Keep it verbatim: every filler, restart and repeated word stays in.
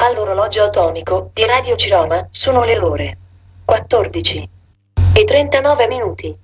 All'orologio atomico di Radio Ciroma sono le ore quattordici e trentanove minuti.